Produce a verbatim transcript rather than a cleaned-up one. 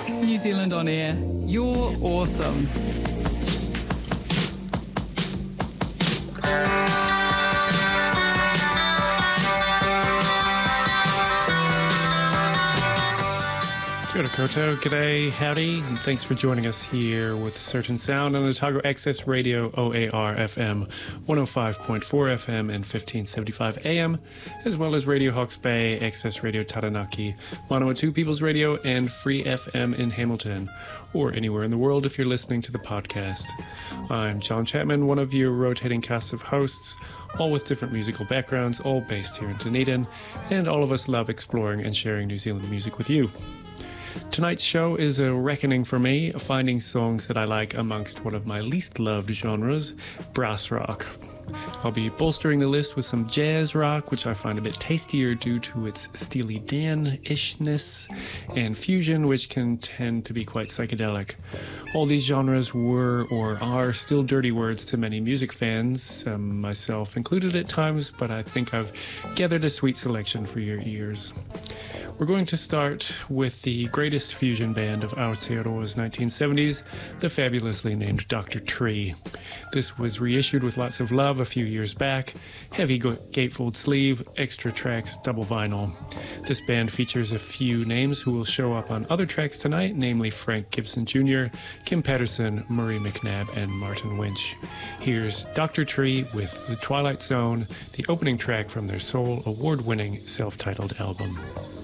It's New Zealand On Air. You're awesome. Kia ora koutou, g'day, howdy, and thanks for joining us here with Certain Sound on Otago Access Radio O A R F M, one oh five point four F M and fifteen seventy-five A M, as well as Radio Hawke's Bay, Access Radio Taranaki, one oh two People's Radio, and Free F M in Hamilton, or anywhere in the world if you're listening to the podcast. I'm John Chapman, one of your rotating cast of hosts, all with different musical backgrounds, all based here in Dunedin, and all of us love exploring and sharing New Zealand music with you. Tonight's show is a reckoning for me, finding songs that I like amongst one of my least loved genres, brass rock. I'll be bolstering the list with some jazz rock, which I find a bit tastier due to its Steely Dan-ishness, and fusion, which can tend to be quite psychedelic. All these genres were or are still dirty words to many music fans, um, myself included at times, but I think I've gathered a sweet selection for your ears. We're going to start with the greatest fusion band of Aotearoa's nineteen seventies, the fabulously named Doctor Tree. This was reissued with lots of love a few years back, heavy gatefold sleeve, extra tracks, double vinyl. This band features a few names who will show up on other tracks tonight, namely Frank Gibson Junior, Kim Patterson, Murray McNabb, and Martin Winch. Here's Doctor Tree with The Twilight Zone, the opening track from their Soul award-winning self-titled album.